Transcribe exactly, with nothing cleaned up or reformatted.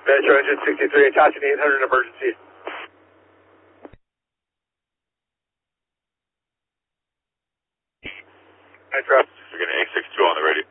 Metro Engine sixty-three, attaching eight hundred emergency. Metro. We're getting eight six two on the radio.